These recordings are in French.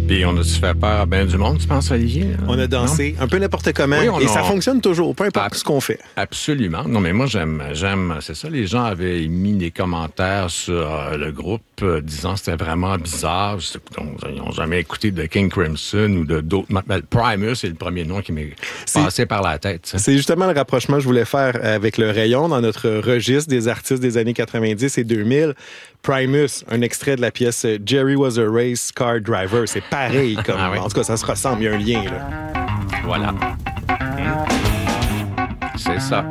Puis on a-tu fait peur à bien du monde, tu penses, Olivier? On a dansé un peu n'importe comment et ça fonctionne toujours, peu importe ce qu'on fait. Absolument. Non, mais moi, j'aime, c'est ça. Les gens avaient mis des commentaires sur le groupe disant que c'était vraiment bizarre. Ils n'ont jamais écouté de King Crimson ou de d'autres. Primus, c'est le premier nom qui m'est passé par la tête. Ça. C'est justement le rapprochement que je voulais faire avec le rayon dans notre registre des artistes des années 90 et 2000. Primus, un extrait de la pièce Jerry was a race car driver. C'est pareil. Comme, oui. En tout cas, ça se ressemble. Il y a un lien. Là. Voilà. C'est ça.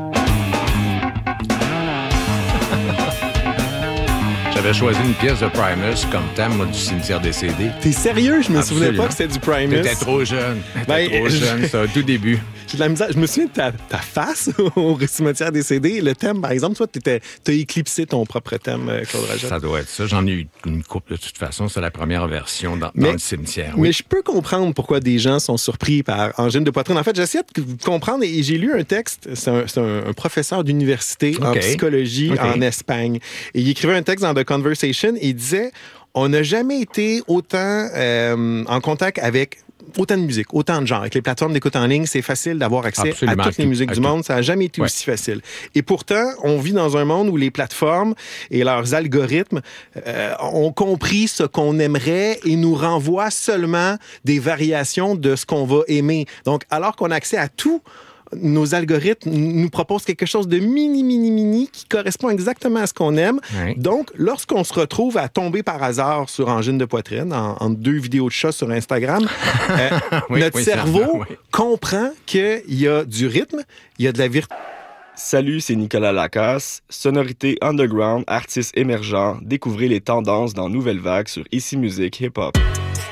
J'avais choisi une pièce de Primus comme thème moi, du cimetière des CD. T'es sérieux? Je me souvenais pas que c'était du Primus. T'étais trop jeune. Trop jeune, ça, au tout début. J'ai de la misère. Je me souviens de ta face au cimetière des CD. Le thème, par exemple, toi, t'as éclipsé ton propre thème, Claude Rajette. Ça doit être ça. J'en ai eu une couple de toute façon. C'est la première version dans le cimetière. Oui. Mais je peux comprendre pourquoi des gens sont surpris par angine de poitrine. En fait, j'essaie de comprendre et j'ai lu un texte. C'est un professeur d'université en psychologie en Espagne. Et il écrivait un texte dans The Conversation et il disait « On n'a jamais été autant en contact avec... » autant de musique, autant de genres. Avec les plateformes d'écoute en ligne, c'est facile d'avoir accès à toutes les musiques du monde. Ça n'a jamais été aussi facile. Et pourtant, on vit dans un monde où les plateformes et leurs algorithmes ont compris ce qu'on aimerait et nous renvoient seulement des variations de ce qu'on va aimer. Donc, alors qu'on a accès à tout, nos algorithmes nous proposent quelque chose de mini qui correspond exactement à ce qu'on aime. Oui. Donc, lorsqu'on se retrouve à tomber par hasard sur angine de poitrine, en 2 vidéos de chat sur Instagram, notre cerveau comprend qu'il y a du rythme, il y a de la Salut, c'est Nicolas Lacasse. Sonorité underground, artistes émergents. Découvrez les tendances dans Nouvelle Vague sur Ici Musique Hip Hop.